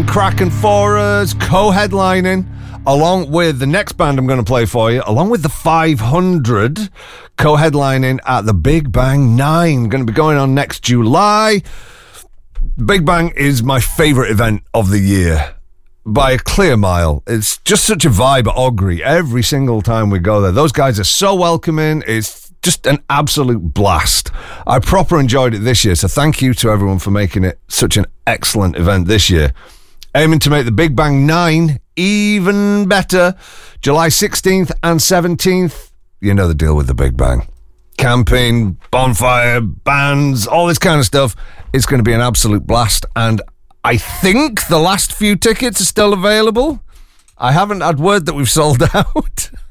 cracking for us, co-headlining, along with the next band I'm going to play for you, along with the 500, co-headlining at the Big Bang 9. Going to be going on next July. Big Bang is my favourite event of the year by a clear mile. It's just such a vibe at Augury every single time we go there. Those guys are so welcoming. It's just an absolute blast. I proper enjoyed it this year, so thank you to everyone for making it such an excellent event this year. Aiming to make the Big Bang 9 even better. July 16th and 17th. You know the deal with the Big Bang. Camping, bonfire, bands, all this kind of stuff. It's going to be an absolute blast, and I think the last few tickets are still available. I haven't had word that we've sold out.